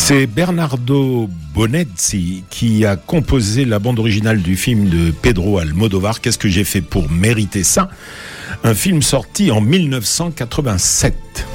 C'est Bernardo Bonezzi qui a composé la bande originale du film de Pedro Almodóvar. Qu'est-ce que j'ai fait pour mériter ça ? Un film sorti en 1987.